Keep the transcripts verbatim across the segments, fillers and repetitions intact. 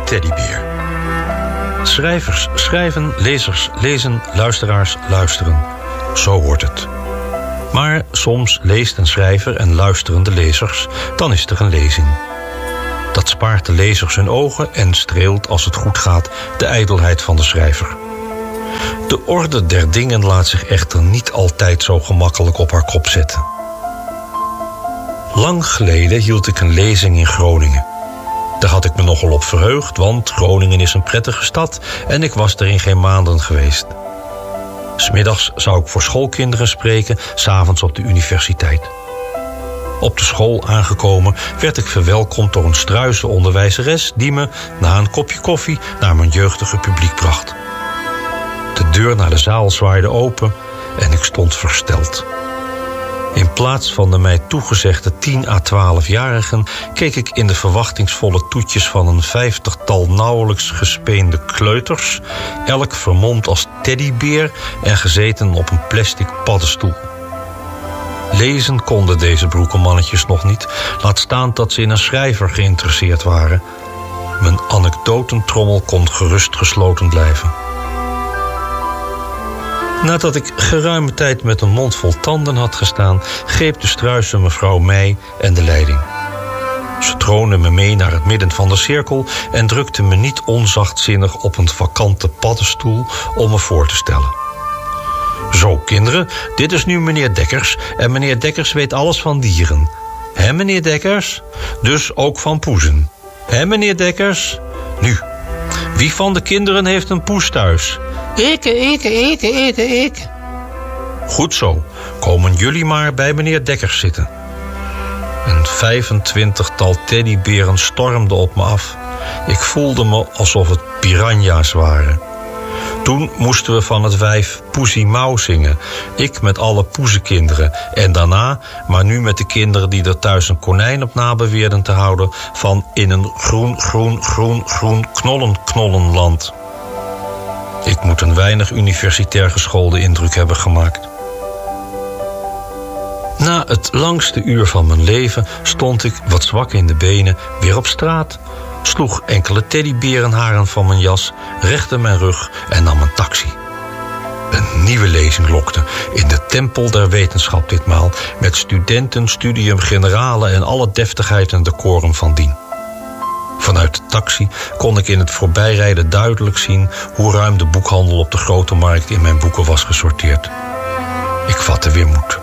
teddybeer. Schrijvers schrijven, lezers lezen, luisteraars luisteren. Zo hoort het. Maar soms leest een schrijver en luisteren de lezers, dan is er een lezing. Dat spaart de lezers hun ogen en streelt, als het goed gaat, de ijdelheid van de schrijver. De orde der dingen laat zich echter niet altijd zo gemakkelijk op haar kop zetten. Lang geleden hield ik een lezing in Groningen. Daar had ik me nogal op verheugd, want Groningen is een prettige stad en ik was er in geen maanden geweest. 'S Middags zou ik voor schoolkinderen spreken, 's avonds op de universiteit. Op de school aangekomen werd ik verwelkomd door een struise onderwijzeres die me, na een kopje koffie, naar mijn jeugdige publiek bracht. De deur naar de zaal zwaaide open en ik stond versteld. In plaats van de mij toegezegde tien à twaalfjarigen keek ik in de verwachtingsvolle toetjes van een vijftigtal nauwelijks gespeende kleuters, elk vermomd als teddybeer en gezeten op een plastic paddenstoel. Lezen konden deze broekenmannetjes nog niet, laat staan dat ze in een schrijver geïnteresseerd waren. Mijn anekdotentrommel kon gerust gesloten blijven. Nadat ik geruime tijd met een mond vol tanden had gestaan, greep de struise mevrouw mij en de leiding. Ze troonde me mee naar het midden van de cirkel en drukte me niet onzachtzinnig op een vakante paddenstoel om me voor te stellen. Zo, kinderen, dit is nu meneer Dekkers en meneer Dekkers weet alles van dieren. Hè, meneer Dekkers? Dus ook van poezen. Hè, meneer Dekkers? Nu, wie van de kinderen heeft een poes thuis? Ik, ik, ik, ik, ik. Goed zo, komen jullie maar bij meneer Dekkers zitten. Een vijfentwintigtal teddyberen stormden op me af. Ik voelde me alsof het piranha's waren. Toen moesten we van het wijf Poesie Mouw zingen. Ik met alle poezenkinderen. En daarna, maar nu met de kinderen die er thuis een konijn op na beweerden te houden, van in een groen, groen, groen, groen knollen, knollenland. Ik moet een weinig universitair geschoolde indruk hebben gemaakt. Na het langste uur van mijn leven stond ik, wat zwak in de benen, weer op straat, sloeg enkele teddyberenharen van mijn jas, rechtte mijn rug en nam een taxi. Een nieuwe lezing lokte, in de tempel der wetenschap ditmaal, met studenten, studium generale en alle deftigheid en decorum van dien. Vanuit de taxi kon ik in het voorbijrijden duidelijk zien hoe ruim de boekhandel op de Grote Markt in mijn boeken was gesorteerd. Ik vatte weer moed.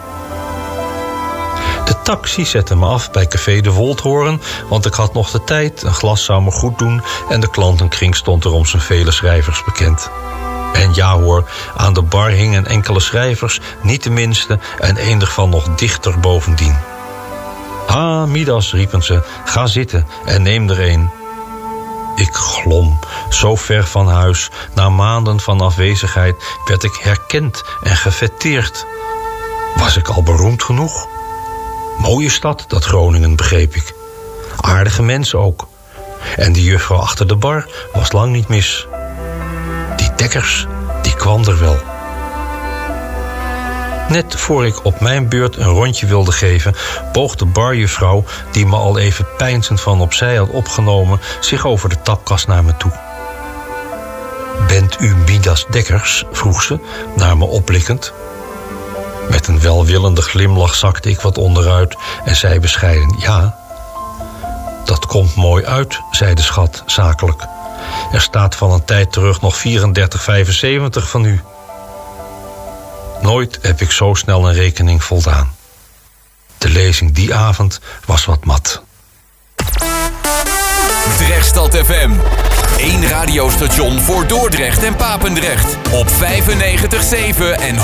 De taxi zette me af bij Café de Woldhoorn, want ik had nog de tijd, een glas zou me goed doen en de klantenkring stond er om zijn vele schrijvers bekend. En ja hoor, aan de bar hingen enkele schrijvers, niet de minste en een ervan nog dichter bovendien. Ha, Midas, riepen ze, ga zitten en neem er een. Ik glom, zo ver van huis, na maanden van afwezigheid werd ik herkend en gefêteerd. Was ik al beroemd genoeg? Mooie stad, dat Groningen, begreep ik. Aardige mensen ook. En die juffrouw achter de bar was lang niet mis. Die Dekkers, die kwam er wel. Net voor ik op mijn beurt een rondje wilde geven, boog de barjuffrouw, die me al even peinzend van opzij had opgenomen, zich over de tapkast naar me toe. Bent u Midas Dekkers? Vroeg ze, naar me opblikkend. Met een welwillende glimlach zakte ik wat onderuit en zei bescheiden ja. Dat komt mooi uit, zei de schat zakelijk. Er staat van een tijd terug nog vierendertig vijfenzeventig van u. Nooit heb ik zo snel een rekening voldaan. De lezing die avond was wat mat. Drechtstad F M. Eén radiostation voor Dordrecht en Papendrecht. Op vijfennegentig komma zeven en